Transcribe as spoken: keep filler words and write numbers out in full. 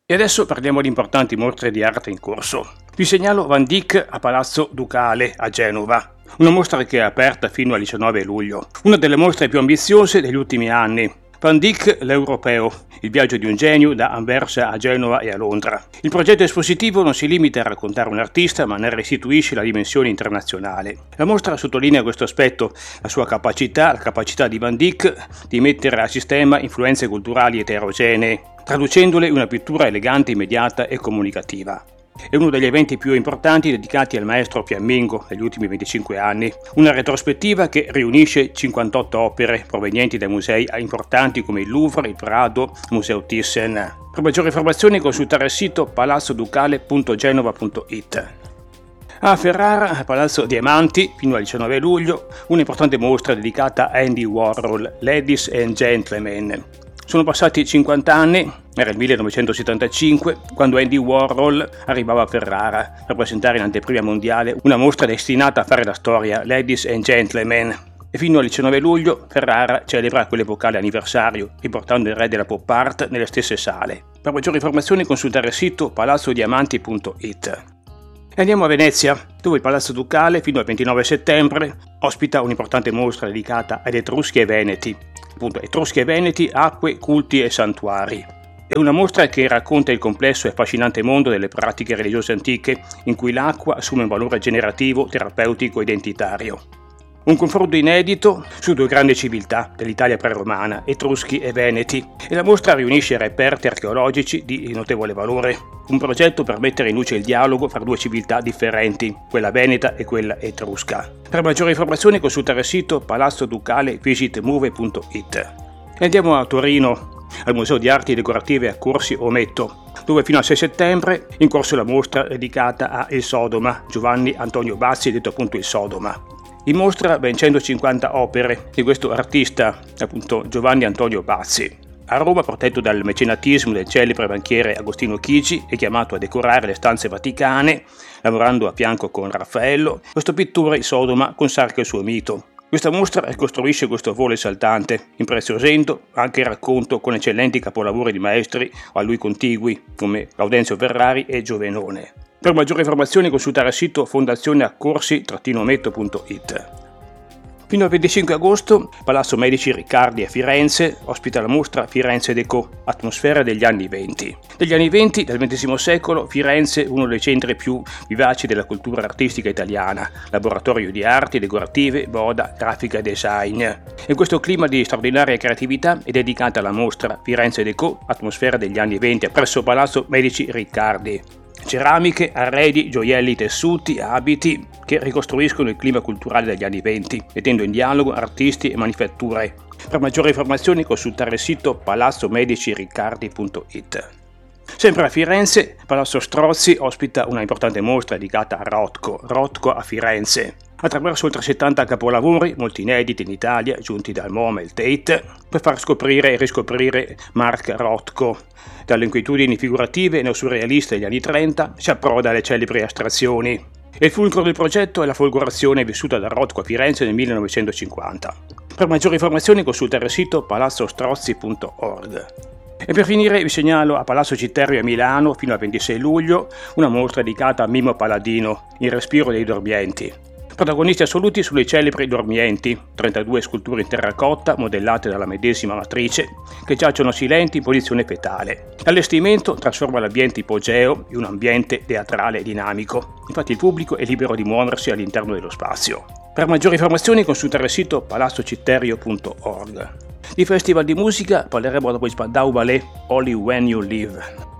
E adesso parliamo di importanti mostre di arte in corso. Vi segnalo Van Dyck a Palazzo Ducale a Genova, una mostra che è aperta fino al diciannove luglio, una delle mostre più ambiziose degli ultimi anni. Van Dyck l'Europeo, il viaggio di un genio da Anversa a Genova e a Londra. Il progetto espositivo non si limita a raccontare un artista, ma ne restituisce la dimensione internazionale. La mostra sottolinea questo aspetto, la sua capacità, la capacità di Van Dyck di mettere a sistema influenze culturali eterogenee, traducendole in una pittura elegante, immediata e comunicativa. È uno degli eventi più importanti dedicati al maestro fiammingo negli ultimi venticinque anni, una retrospettiva che riunisce cinquantotto opere provenienti da musei importanti come il Louvre, il Prado, il Museo Thyssen. Per maggiori informazioni consultare il sito palazzoducale punto genova punto it. A Ferrara, a Palazzo Diamanti, fino al diciannove luglio, un'importante mostra dedicata a Andy Warhol, Ladies and Gentlemen. Sono passati cinquanta anni, era il millenovecentosettantacinque, quando Andy Warhol arrivava a Ferrara per presentare in anteprima mondiale una mostra destinata a fare la storia, Ladies and Gentlemen. E fino al diciannove luglio Ferrara celebra quell'epocale anniversario, riportando il re della pop art nelle stesse sale. Per maggiori informazioni consultare il sito palazzodiamanti punto it. E andiamo a Venezia, dove il Palazzo Ducale, fino al ventinove settembre, ospita un'importante mostra dedicata ad Etruschi e Veneti. Appunto, Etruschi e Veneti, acque, culti e santuari. È una mostra che racconta il complesso e affascinante mondo delle pratiche religiose antiche, in cui l'acqua assume un valore generativo, terapeutico e identitario. Un confronto inedito su due grandi civiltà dell'Italia preromana, Etruschi e Veneti, e la mostra riunisce reperti archeologici di notevole valore. Un progetto per mettere in luce il dialogo fra due civiltà differenti, quella veneta e quella etrusca. Per maggiori informazioni consultare il sito palazzoducale visit move punto it. E andiamo a Torino, al Museo di Arti Decorative a Corsi Ometto, dove fino al sei settembre è in corso la mostra dedicata a Il Sodoma, Giovanni Antonio Bazzi, detto appunto Il Sodoma. In mostra ben centocinquanta opere di questo artista, appunto Giovanni Antonio Bazzi. A Roma, protetto dal mecenatismo del celebre banchiere Agostino Chigi, è chiamato a decorare le stanze vaticane, lavorando a fianco con Raffaello. Questo pittore, il Sodoma, consacra il suo mito. Questa mostra ricostruisce questo volo esaltante, impreziosendo anche il racconto con eccellenti capolavori di maestri a lui contigui, come Gaudenzio Ferrari e Giovenone. Per maggiori informazioni consultare il sito fondazione accorsi ometto punto it. Fino al venticinque agosto, Palazzo Medici Riccardi a Firenze ospita la mostra Firenze Déco, atmosfera degli anni venti. Negli anni venti del ventesimo secolo, Firenze è uno dei centri più vivaci della cultura artistica italiana, laboratorio di arti decorative, moda, grafica e design. In questo clima di straordinaria creatività è dedicata la mostra Firenze Déco, atmosfera degli anni venti, presso Palazzo Medici Riccardi. Ceramiche, arredi, gioielli, tessuti, abiti che ricostruiscono il clima culturale degli anni venti, mettendo in dialogo artisti e manifatture. Per maggiori informazioni consultare il sito palazzo medici riccardi punto it. Sempre a Firenze, Palazzo Strozzi ospita una importante mostra dedicata a Rothko, Rothko a Firenze. Attraverso oltre settanta capolavori, molti inediti in Italia, giunti dal MoMA e il Tate, per far scoprire e riscoprire Mark Rothko. Dalle inquietudini figurative neosurrealiste degli anni trenta si approda alle celebri astrazioni. E il fulcro del progetto è la folgorazione vissuta da Rothko a Firenze nel millenovecentocinquanta. Per maggiori informazioni consultare il sito palazzo strozzi punto org. E per finire vi segnalo a Palazzo Citerrio a Milano fino al ventisei luglio una mostra dedicata a Mimmo Paladino, Il respiro dei dormienti. Protagonisti assoluti sono i celebri dormienti, trentadue sculture in terracotta modellate dalla medesima matrice, che giacciono silenti in posizione fetale. L'allestimento trasforma l'ambiente ipogeo in un ambiente teatrale e dinamico, infatti il pubblico è libero di muoversi all'interno dello spazio. Per maggiori informazioni consultare il sito palazzocitterio punto org. Di festival di musica parleremo dopo il Spandau Ballet Only When You Live.